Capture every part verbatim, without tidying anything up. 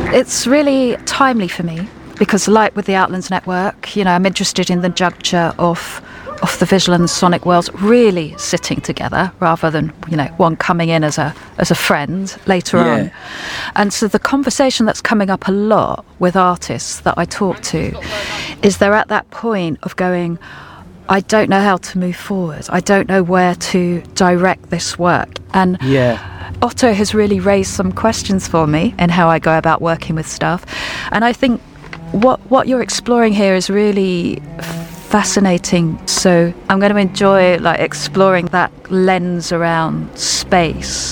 It's really timely for me because, like with the Outlands Network, you know, I'm interested in the juncture of of the visual and sonic worlds really sitting together rather than, you know, one coming in as a as a friend later yeah. on. And so the conversation that's coming up a lot with artists that I talk to is they're at that point of going, I don't know how to move forward. I don't know where to direct this work. And yeah. Otto has really raised some questions for me in how I go about working with stuff. And I think what what you're exploring here is really fascinating. So I'm going to enjoy like exploring that lens around space.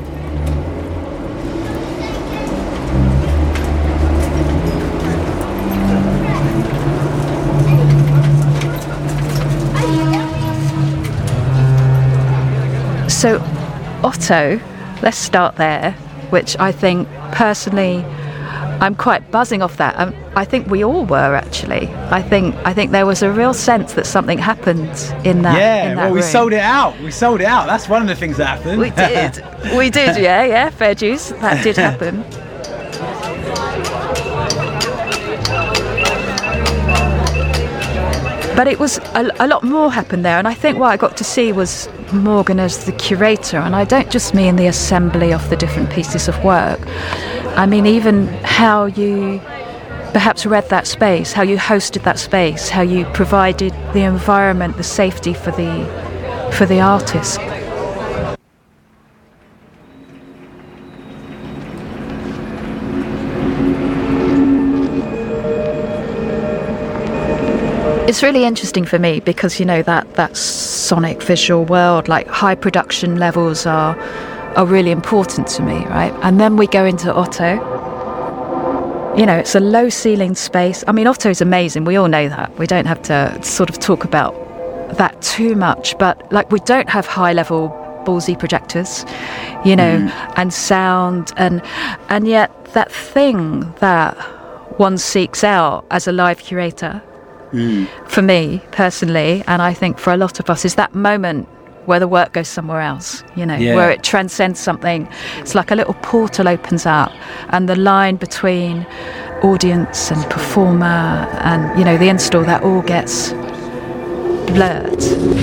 So Otto, let's start there, which I think personally I'm quite buzzing off that. Um, I think we all were actually. I think I think there was a real sense that something happened in that. Yeah, in that well, we room. sold it out. We sold it out. That's one of the things that happened. We did. we did. Yeah, yeah. Fair dues. That did happen. But it was a, a lot more happened there, and I think what I got to see was Morgan as the curator, and I don't just mean the assembly of the different pieces of work. I mean even how you perhaps read that space, how you hosted that space, how you provided the environment, the safety for the for the artist. It's really interesting for me because, you know, that, that sonic visual world, like high production levels are are really important to me, right? And then we go into Otto. You know, it's a low ceiling space. I mean, Otto is amazing. We all know that. We don't have to sort of talk about that too much. But like, we don't have high level ballsy projectors, you know, mm. and sound. And, and yet that thing that one seeks out as a live curator, Mm. for me personally, and I think for a lot of us, is that moment where the work goes somewhere else, you know, yeah. where it transcends something. It's like a little portal opens up, and the line between audience and performer and, you know, the install, that all gets blurred.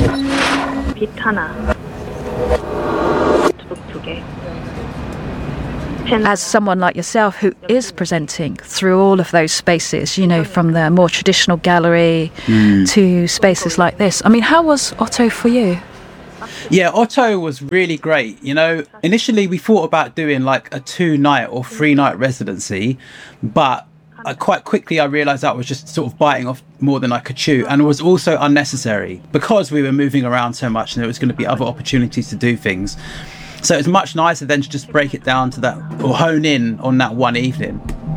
As someone like yourself who is presenting through all of those spaces, you know, from the more traditional gallery mm. to spaces like this, I mean, how was Otto for you? Yeah, Otto was really great. You know, initially we thought about doing like a two night or three night residency, but uh, quite quickly I realised that was just sort of biting off more than I could chew, and it was also unnecessary because we were moving around so much and there was going to be other opportunities to do things. So it's much nicer than to just break it down to that, or hone in on that one evening.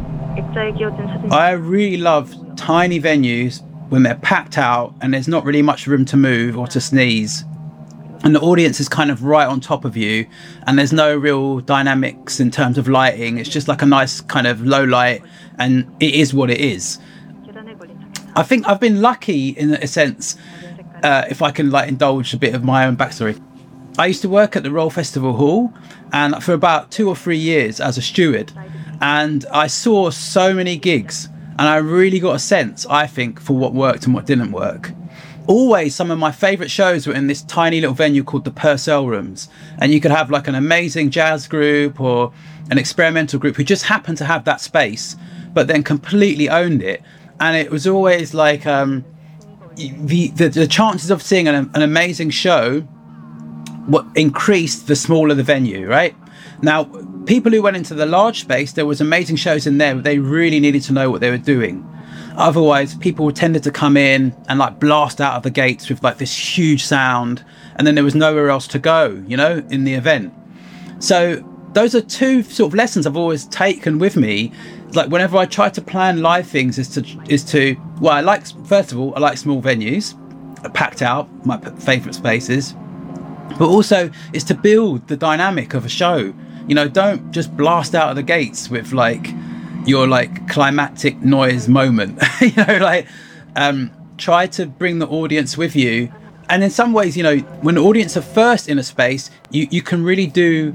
I really love tiny venues when they're packed out and there's not really much room to move or to sneeze, and the audience is kind of right on top of you, and there's no real dynamics in terms of lighting. It's just like a nice kind of low light, and it is what it is. I think I've been lucky in a sense, uh, if I can like indulge a bit of my own backstory. I used to work at the Royal Festival Hall, and for about two or three years as a steward, and I saw so many gigs, and I really got a sense, I think, for what worked and what didn't work. Always some of my favourite shows were in this tiny little venue called the Purcell Rooms, and you could have like an amazing jazz group or an experimental group who just happened to have that space but then completely owned it, and it was always like um, the, the, the chances of seeing an, an amazing show what increased the smaller the venue, right? Now, people who went into the large space, there was amazing shows in there, but they really needed to know what they were doing. Otherwise, people tended to come in and like blast out of the gates with like this huge sound, and then there was nowhere else to go, you know, in the event. So those are two sort of lessons I've always taken with me. Like whenever I try to plan live things, is to is to well, I like first of all, I like small venues, packed out, my favourite spaces. But also is to build the dynamic of a show. You know, don't just blast out of the gates with like your like climactic noise moment. you know, like um, try to bring the audience with you. And in some ways, you know, when the audience are first in a space, you, you can really do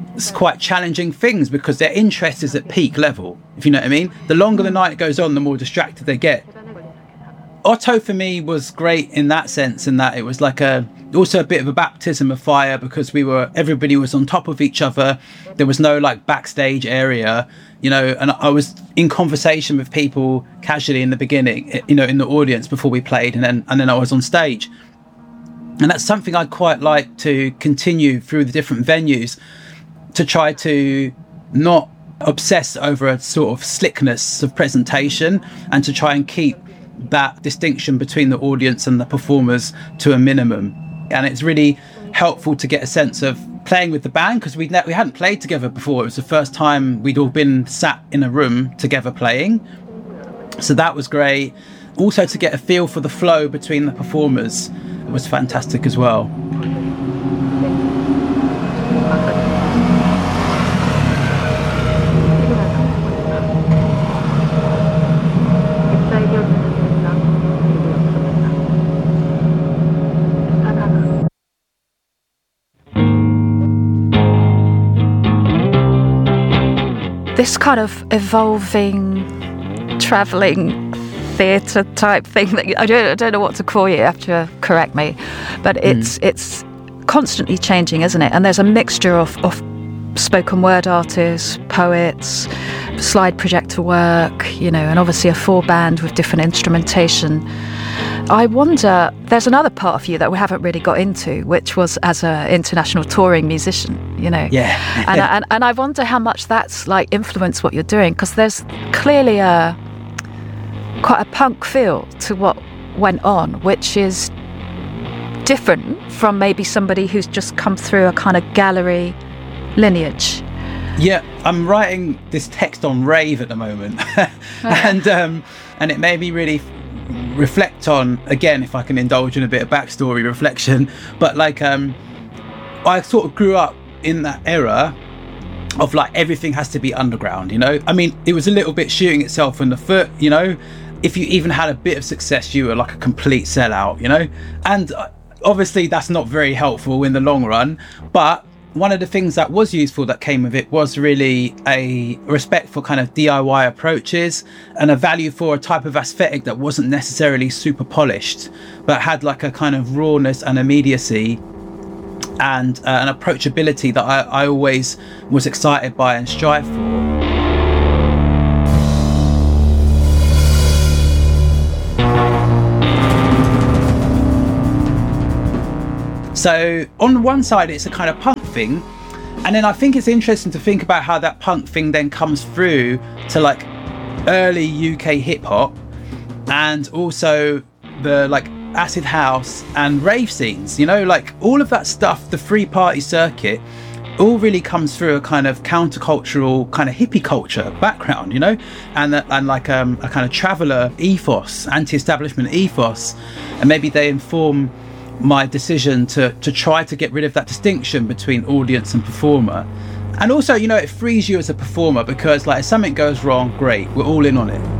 it's quite challenging things because their interest is at peak level, if you know what I mean. The longer the night goes on, the more distracted they get. Otto for me was great in that sense, in that it was like a also a bit of a baptism of fire, because we were everybody was on top of each other. There was no like backstage area, you know, and I was in conversation with people casually in the beginning, you know, in the audience before we played, and then and then I was on stage. And that's something I'd quite like to continue through the different venues, to try to not obsess over a sort of slickness of presentation, and to try and keep that distinction between the audience and the performers to a minimum. And it's really helpful to get a sense of playing with the band, because we ne- we hadn't played together before. It was the first time we'd all been sat in a room together playing, so that was great. Also to get a feel for the flow between the performers was fantastic as well. This kind of evolving, travelling theatre type thing that I don't, I don't know what to call you. You have to correct me, but it's mm. it's constantly changing, isn't it? And there's a mixture of, of spoken word artists, poets, slide projector work, you know, and obviously a full band with different instrumentation. I wonder, there's another part of you that we haven't really got into, which was as an international touring musician, you know. Yeah. and, and and I wonder how much that's like influenced what you're doing, because there's clearly a quite a punk feel to what went on, which is different from maybe somebody who's just come through a kind of gallery lineage. Yeah, I'm writing this text on rave at the moment, and um, and it made me really reflect on, again, if I can indulge in a bit of backstory reflection, but like um I sort of grew up in that era of like everything has to be underground, you know. I mean, it was a little bit shooting itself in the foot, you know. If you even had a bit of success, you were like a complete sellout, you know. And obviously that's not very helpful in the long run, but one of the things that was useful that came with it was really a respect for kind of D I Y approaches, and a value for a type of aesthetic that wasn't necessarily super polished, but had like a kind of rawness and immediacy and uh, an approachability that I, I always was excited by and strived for. So on one side, it's a kind of punk thing. And then I think it's interesting to think about how that punk thing then comes through to like early U K hip hop, and also the like acid house and rave scenes, you know, like all of that stuff, the free party circuit, all really comes through a kind of countercultural kind of hippie culture background, you know, and and like um, a kind of traveller ethos, anti-establishment ethos, and maybe they inform my decision to to try to get rid of that distinction between audience and performer. And also, you know, it frees you as a performer, because like if something goes wrong, great, we're all in on it.